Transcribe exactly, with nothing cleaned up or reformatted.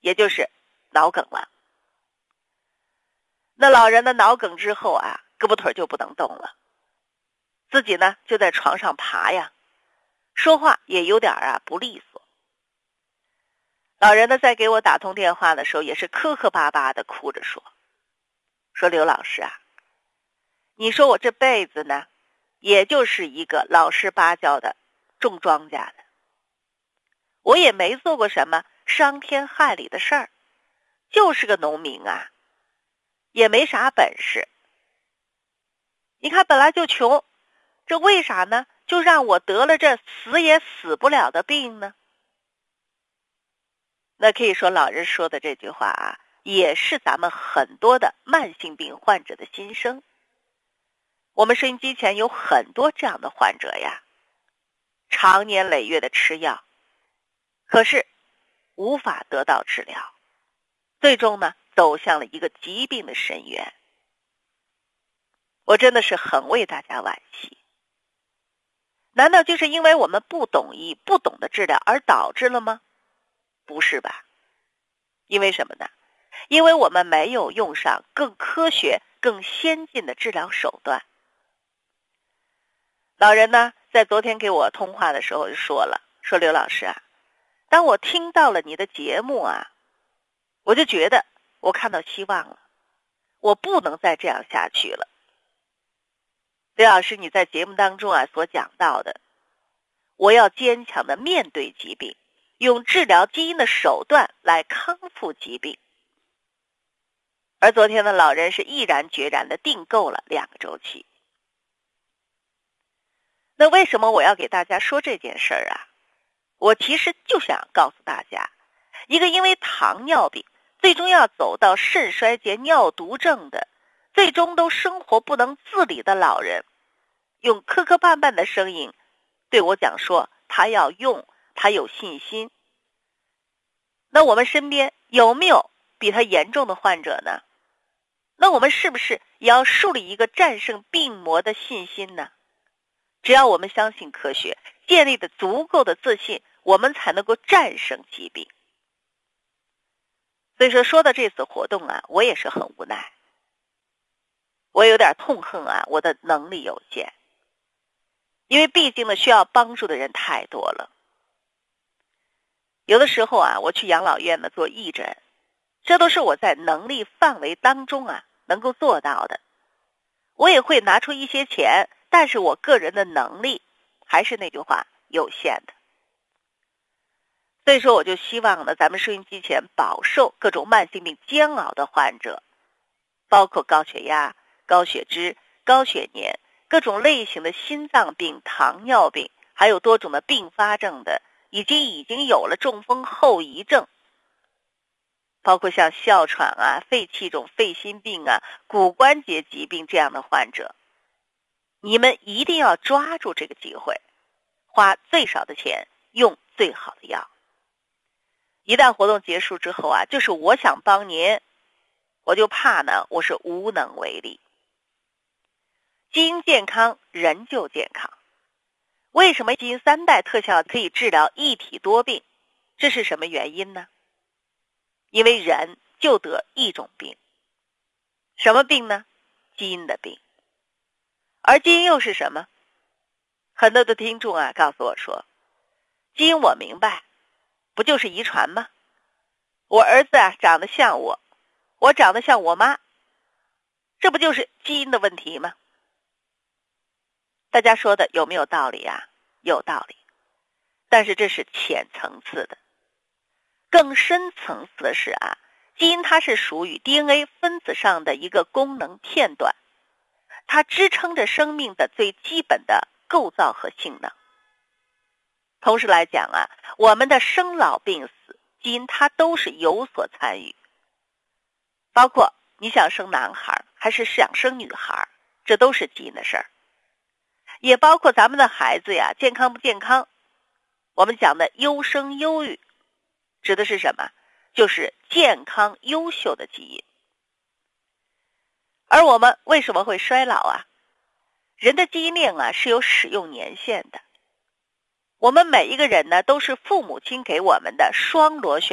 也就是脑梗了。那老人的脑梗之后啊，胳膊腿就不能动了，自己呢就在床上爬呀，说话也有点啊不利索。老人呢在给我打通电话的时候也是磕磕巴巴的哭着说，说刘老师啊，你说我这辈子呢也就是一个老实巴交的种庄稼的，我也没做过什么伤天害理的事儿，就是个农民啊，也没啥本事。你看本来就穷，这为啥呢就让我得了这死也死不了的病呢？那可以说老人说的这句话啊，也是咱们很多的慢性病患者的心声。我们收音机前有很多这样的患者呀，长年累月的吃药，可是无法得到治疗，最终呢走向了一个疾病的深渊。我真的是很为大家惋惜。难道就是因为我们不懂医、不懂得治疗而导致了吗？不是吧？因为什么呢？因为我们没有用上更科学、更先进的治疗手段。老人呢，在昨天给我通话的时候就说了，说刘老师啊，当我听到了你的节目啊，我就觉得我看到希望了，我不能再这样下去了。刘老师，你在节目当中啊所讲到的，我要坚强的面对疾病，用治疗基因的手段来康复疾病。而昨天的老人是毅然决然的订购了两个周期。那为什么我要给大家说这件事儿啊？我其实就想告诉大家，一个因为糖尿病最终要走到肾衰竭、尿毒症的，最终都生活不能自理的老人，用磕磕绊绊的声音对我讲说他要用，他有信心。那我们身边有没有比他严重的患者呢？那我们是不是也要树立一个战胜病魔的信心呢？只要我们相信科学，建立的足够的自信，我们才能够战胜疾病。所以说说到这次活动啊，我也是很无奈，我有点痛恨啊，我的能力有限，因为毕竟呢需要帮助的人太多了。有的时候啊，我去养老院呢做义诊，这都是我在能力范围当中啊能够做到的。我也会拿出一些钱，但是我个人的能力还是那句话，有限的。所以说我就希望呢，咱们收音机前饱受各种慢性病煎熬的患者，包括高血压、高血脂、高血粘、各种类型的心脏病、糖尿病，还有多种的并发症的，以及已经有了中风后遗症，包括像哮喘啊、肺气肿、肺心病啊、骨关节疾病这样的患者，你们一定要抓住这个机会，花最少的钱，用最好的药。一旦活动结束之后啊，就是我想帮您，我就怕呢我是无能为力。基因健康，人就健康。为什么基因三代特效可以治疗一体多病？这是什么原因呢？因为人就得一种病。什么病呢？基因的病。而基因又是什么？很多的听众啊告诉我说，基因我明白，不就是遗传吗？我儿子啊长得像我，我长得像我妈，这不就是基因的问题吗？大家说的有没有道理啊？有道理，但是这是浅层次的。更深层次的是啊，基因它是属于 D N A 分子上的一个功能片段，它支撑着生命的最基本的构造和性能。同时来讲啊，我们的生老病死，基因它都是有所参与，包括你想生男孩还是想生女孩，这都是基因的事儿。也包括咱们的孩子呀，健康不健康，我们讲的优生优育，指的是什么？就是健康优秀的基因。而我们为什么会衰老啊？人的基因链啊是有使用年限的。我们每一个人呢，都是父母亲给我们的双螺旋